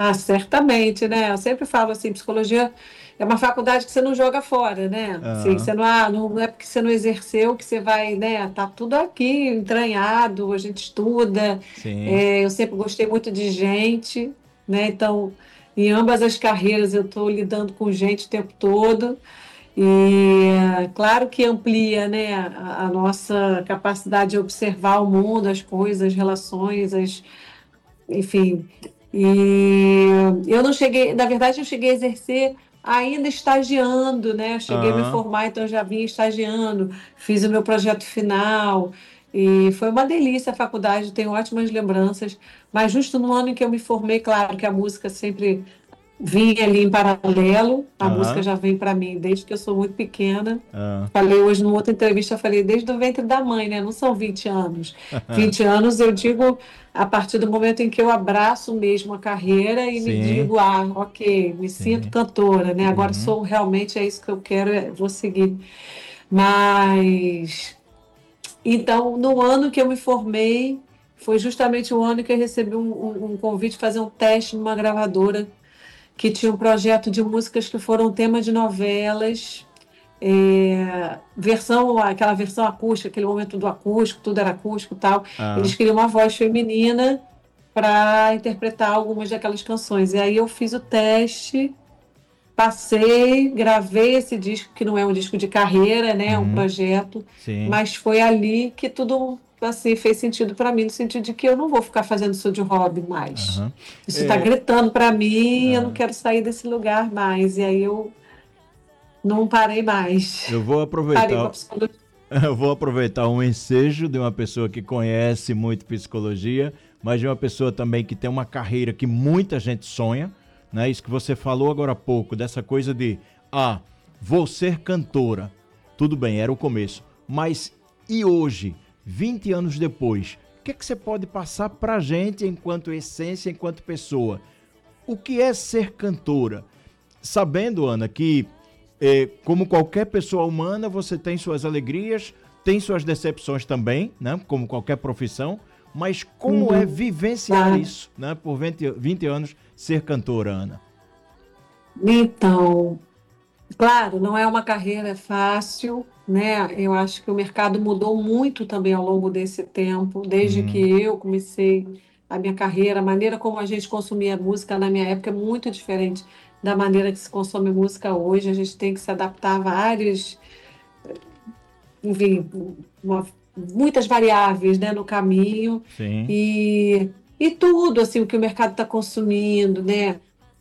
Ah, certamente, né? Eu sempre falo assim, psicologia é uma faculdade que você não joga fora, né? Assim, Ah, você não é porque você não exerceu que você vai, né? Tá tudo aqui entranhado, a gente estuda. sim. Eu sempre gostei muito de gente, né? Então, em ambas as carreiras eu estou lidando com gente o tempo todo. E claro que amplia, né, a nossa capacidade de observar o mundo, as coisas, as relações, enfim. E eu não cheguei, na verdade, eu cheguei a exercer ainda estagiando, né? Eu cheguei a me Ah, formar, então eu já vinha estagiando, fiz o meu projeto final. E foi uma delícia a faculdade, tenho ótimas lembranças. Mas justo no ano em que eu me formei, claro que a música sempre vinha ali em paralelo, a música aham, já vem para mim desde que eu sou muito pequena. ah. Falei hoje numa outra entrevista, eu falei desde o ventre da mãe, né? Não são 20 anos. 20 anos eu digo a partir do momento em que eu abraço mesmo a carreira e me Sim, digo, ah, ok, me sinto sim. cantora, né? Agora Uhum. sou realmente é isso que eu quero, vou seguir. Mas então, no ano que eu me formei, foi justamente o ano que eu recebi um convite para fazer um teste numa gravadora que tinha um projeto de músicas que foram tema de novelas, aquela versão acústica, aquele momento do acústico, tudo era acústico e tal. Eles Ah, queriam uma voz feminina para interpretar algumas daquelas canções. E aí eu fiz o teste, passei, gravei esse disco, que não é um disco de carreira, né? É um uhum. projeto, Sim. mas foi ali que tudo assim fez sentido para mim, no sentido de que eu não vou ficar fazendo isso de hobby mais. Aham. Isso está É, gritando para mim, eu não ah, quero sair desse lugar mais. E aí eu não parei mais. eu vou Parei com a aproveitar. psicologia. Eu vou aproveitar um ensejo de uma pessoa que conhece muito psicologia, mas de uma pessoa também que tem uma carreira que muita gente sonha, né? Isso que você falou agora há pouco, dessa coisa de, vou ser cantora. Tudo bem, era o começo. Mas e hoje, 20 anos depois, o que é que você pode passar pra gente enquanto essência, enquanto pessoa? O que é ser cantora? Sabendo, Ana, que como qualquer pessoa humana, você tem suas alegrias, tem suas decepções também, né? Como qualquer profissão, mas como é Uhum, vivenciar claro. isso, né? Por 20 anos, ser cantora, Ana? Então, claro, não é uma carreira fácil, né? Eu acho que o mercado mudou muito também ao longo desse tempo, desde que Uhum. eu comecei a minha carreira, a maneira como a gente consumia música na minha época é muito diferente da maneira que se consome música hoje. A gente tem que se adaptar a vários, enfim, muitas variáveis, né, no caminho Sim. e tudo assim o que o mercado está consumindo, né?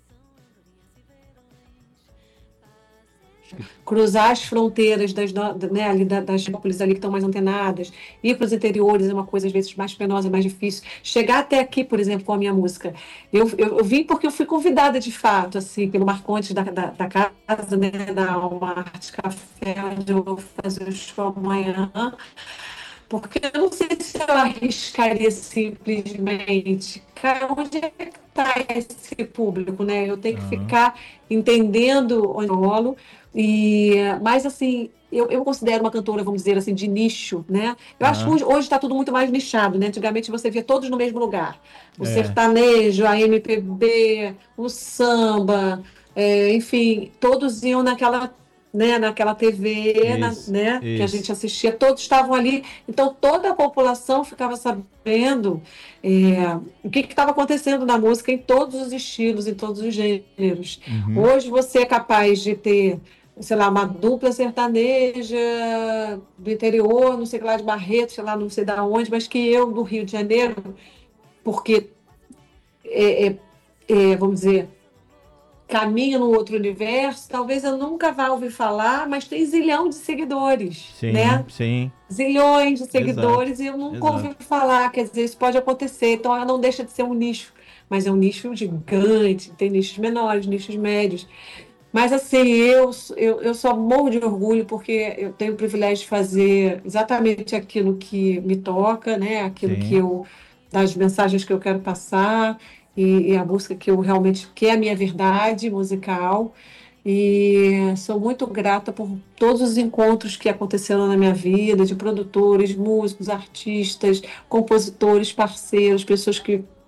Acho que. Cruzar as fronteiras né, das metrópoles ali que estão mais antenadas, ir para os interiores é uma coisa às vezes mais penosa, mais difícil. Chegar até aqui, por exemplo, com a minha música, eu vim porque eu fui convidada de fato, assim, pelo Marconte da casa, né, da Alma Arte Café, onde eu vou fazer o show amanhã. Porque eu não sei se eu arriscaria simplesmente. Cara, onde é que está esse público, né? Eu tenho que Aham. ficar entendendo onde eu rolo. Mas, assim, eu considero uma cantora, vamos dizer assim, de nicho, né? Eu acho que Aham. hoje está tudo muito mais nichado, né? Antigamente você via todos no mesmo lugar. O É. sertanejo, a MPB, o samba, enfim, todos iam naquela, né, naquela TV, Isso. né, que a gente Isso. assistia, todos estavam ali, então toda a população ficava sabendo o que estava acontecendo na música em todos os estilos, em todos os gêneros. Uhum. Hoje você é capaz de ter, sei lá, uma dupla sertaneja do interior, não sei lá, de Barreto, sei lá, não sei da onde, mas que eu do Rio de Janeiro, porque, é, é, vamos dizer, caminha no outro universo, talvez eu nunca vá ouvir falar, mas tem zilhão de seguidores, Sim, né? sim. Zilhões de Exato. seguidores e eu nunca ouvi Exato. falar, quer dizer, isso pode acontecer, então ela não deixa de ser um nicho, mas é um nicho gigante, tem nichos menores, nichos médios. Mas assim, eu só morro de orgulho porque eu tenho o privilégio de fazer exatamente aquilo que me toca, né? Aquilo que Sim. eu, das mensagens que eu quero passar e a busca que eu realmente, que é a minha verdade musical. E sou muito grata por todos os encontros que aconteceram na minha vida, de produtores, músicos, artistas, compositores, parceiros, pessoas que